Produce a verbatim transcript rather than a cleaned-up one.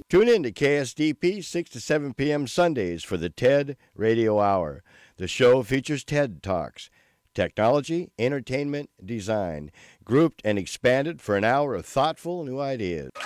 Tune in to K S D P six to seven p.m. Sundays for the TED Radio Hour. The show features TED Talks, technology, entertainment, design, grouped and expanded for an hour of thoughtful new ideas.